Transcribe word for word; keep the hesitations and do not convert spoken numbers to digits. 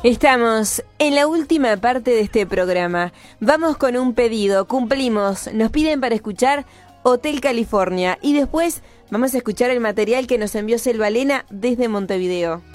Estamos en la última parte de este programa. Vamos con un pedido, cumplimos. Nos piden para escuchar Hotel California y después vamos a escuchar el material que nos envió Selva Lena desde Montevideo.